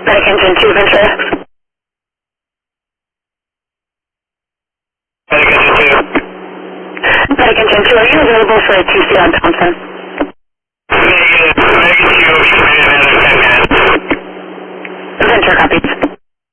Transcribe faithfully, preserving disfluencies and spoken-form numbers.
Medic Engine two, Ventura. Medic Engine two. Medic Engine two, are you available for a T C on Thompson?